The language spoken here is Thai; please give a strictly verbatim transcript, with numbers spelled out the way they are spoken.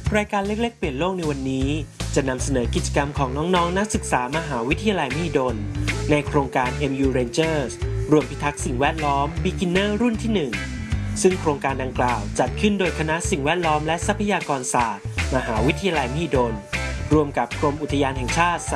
รายการเล็กๆเปลี่ยนโลกในวันนี้จะนำเสนอกิจกรรมของน้องๆ น, นักศึกษามหาวิทยาลัยมหิดลในโครงการ เอ็ม ยู Rangers รวมพิทักษ์สิ่งแวดล้อม Beginner รุ่นที่ หนึ่ง ซึ่งโครงการดังกล่าวจัดขึ้นโดยคณะสิ่งแวดล้อมและทรัพยากรศาสตร์มหาวิทยาลัยมหิดลร่วมกับกรมอุทยานแห่งชาติ